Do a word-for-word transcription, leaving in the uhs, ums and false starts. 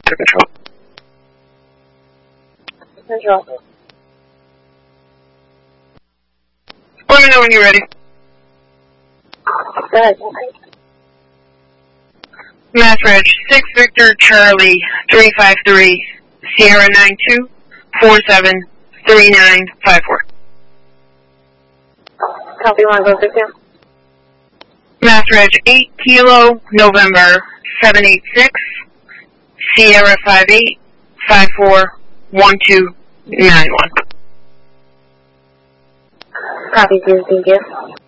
Control. Control. Let me know when you're ready. Go ahead. Mass Reg six Victor Charlie three five three Sierra nine two four seven three nine five four. Copy one, go Victor. Mass Reg eight Kilo November seven eight six Sierra five eight five four one two nine one. Copy two, thank you.